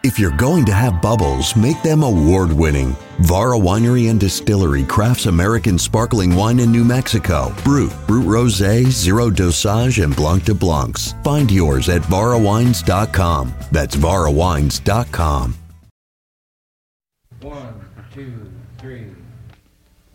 If you're going to have bubbles, make them award-winning. Vara Winery and Distillery crafts American sparkling wine in New Mexico. Brut Rosé, Zero Dosage, and Blanc de Blancs. Find yours at varawines.com. That's varawines.com. 1, 2, 3.